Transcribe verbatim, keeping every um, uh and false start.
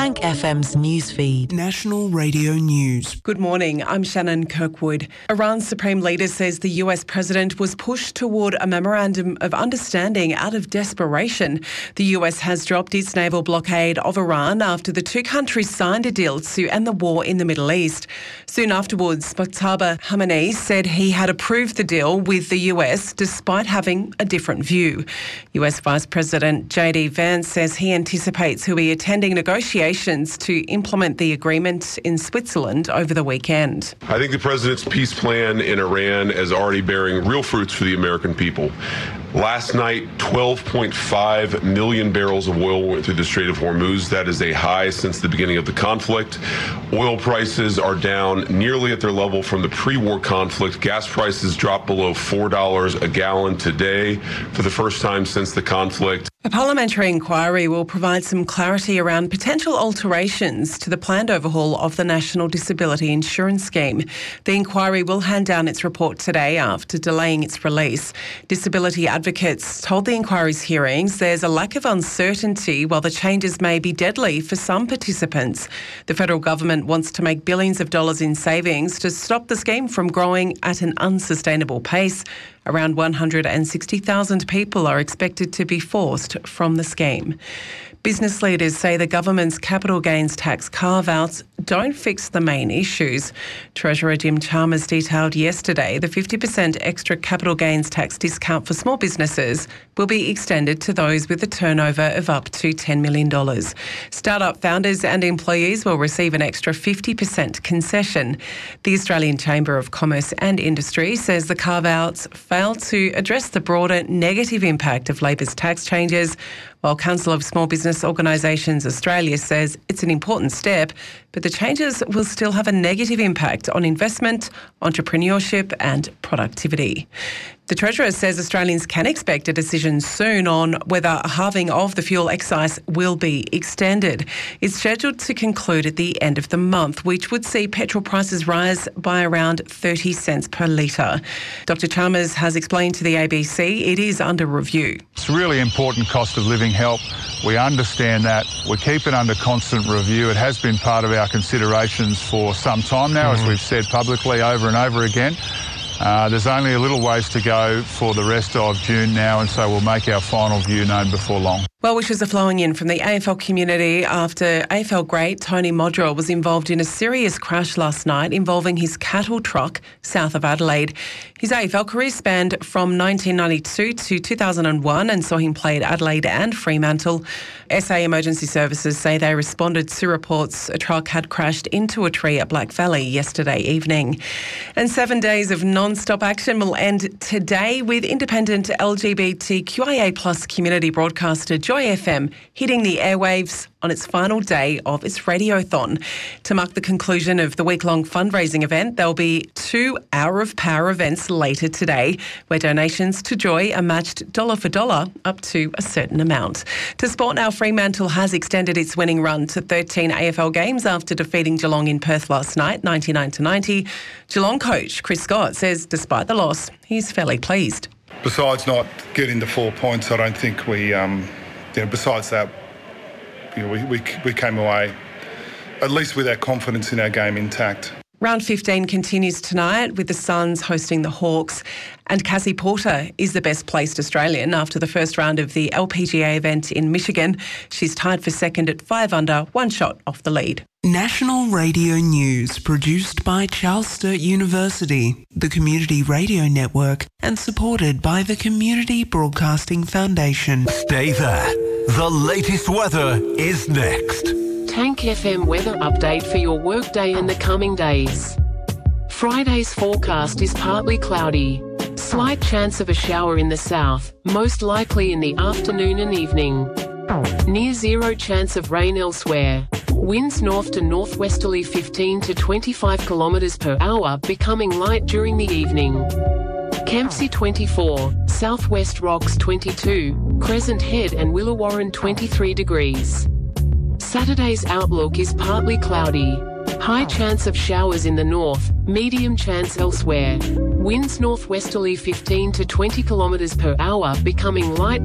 Tank F M's newsfeed. National Radio News. Good morning, I'm Shannon Kirkwood. Iran's supreme leader says the U S president was pushed toward a memorandum of understanding out of desperation. The U S has dropped its naval blockade of Iran after the two countries signed a deal to end the war in the Middle East. Soon afterwards, Mojtaba Khamenei said he had approved the deal with the U S despite having a different view. U S Vice President J D Vance says he anticipates he'll be attending negotiations to implement the agreement in Switzerland over the weekend. I think the president's peace plan in Iran is already bearing real fruits for the American people. Last night, twelve point five million barrels of oil went through the Strait of Hormuz. That is a high since the beginning of the conflict. Oil prices are down nearly at their level from the pre-war conflict. Gas prices dropped below four dollars a gallon today for the first time since the conflict. A parliamentary inquiry will provide some clarity around potential alterations to the planned overhaul of the National Disability Insurance Scheme. The inquiry will hand down its report today after delaying its release. Disability advocates told the inquiry's hearings there's a lack of uncertainty while the changes may be deadly for some participants. The federal government wants to make billions of dollars in savings to stop the scheme from growing at an unsustainable pace. Around one hundred sixty thousand people are expected to be forced from the scheme. Business leaders say the government's capital gains tax carve-outs don't fix the main issues. Treasurer Jim Chalmers detailed yesterday the fifty percent extra capital gains tax discount for small businesses will be extended to those with a turnover of up to ten million dollars. Startup founders and employees will receive an extra fifty percent concession. The Australian Chamber of Commerce and Industry says the carve-outs fail to address the broader negative impact of Labor's tax changes, while Council of Small Business Organisations Australia says it's an important step, but the changes will still have a negative impact on investment, entrepreneurship and productivity. The Treasurer says Australians can expect a decision soon on whether a halving of the fuel excise will be extended. It's scheduled to conclude at the end of the month, which would see petrol prices rise by around thirty cents per litre. Doctor Chalmers has explained to the A B C it is under review. It's really important cost of living help. We understand that. We keep it under constant review. It has been part of our considerations for some time now, mm. as we've said publicly over and over again. Uh, there's only a little ways to go for the rest of June now, and so we'll make our final view known before long. Well wishes are flowing in from the A F L community after A F L great Tony Modrell was involved in a serious crash last night involving his cattle truck south of Adelaide. His A F L career spanned from nineteen ninety-two to two thousand one and saw him play at Adelaide and Fremantle. S A Emergency Services say they responded to reports a truck had crashed into a tree at Black Valley yesterday evening. And seven days of non-stop action will end today with independent L G B T Q I A plus community broadcaster Joy F M hitting the airwaves on its final day of its radiothon. To mark the conclusion of the week-long fundraising event, there'll be two Hour of Power events later today, where donations to Joy are matched dollar for dollar up to a certain amount. To sport now, Fremantle has extended its winning run to thirteen A F L games after defeating Geelong in Perth last night, ninety-nine to ninety. Geelong coach Chris Scott says despite the loss, he's fairly pleased. Besides not getting the four points, I don't think we, um, you know, besides that, you know, we, we, we came away at least with our confidence in our game intact. Round fifteen continues tonight with the Suns hosting the Hawks, and Cassie Porter is the best placed Australian after the first round of the L P G A event in Michigan. She's tied for second at five under, one shot off the lead. National Radio News produced by Charles Sturt University, the Community Radio Network, and supported by the Community Broadcasting Foundation. Stay there. The latest weather is next. Tank F M weather update for your workday and the coming days. Friday's forecast is partly cloudy. Slight chance of a shower in the south, most likely in the afternoon and evening. Near zero chance of rain elsewhere. Winds north to northwesterly fifteen to twenty-five kilometres per hour, becoming light during the evening. Kempsey twenty-four, Southwest Rocks twenty-two, Crescent Head and Willawarren twenty-three degrees. Saturday's outlook is partly cloudy. High chance of showers in the north, medium chance elsewhere. Winds northwesterly fifteen to twenty kilometres per hour, becoming light